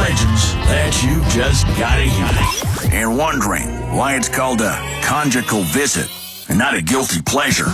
legends that you just gotta hear. And wondering why it's called a conjugal visit and not a guilty pleasure.